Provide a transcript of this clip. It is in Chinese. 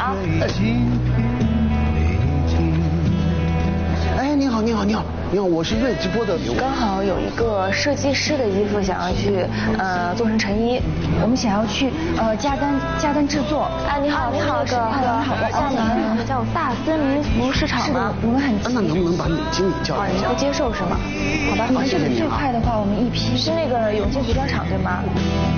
好。 哎，你好，我是瑞直播的。 刚好有一个设计师的衣服想要去做成成衣，我们想要去加单制作。哎，你好，哥，你好，下面叫大森民服市场吗？我们很那能不能把你经理叫一下？ 你不接受是吗？好吧，你们这里最快的话，我们一批是那个永进服装厂对吗？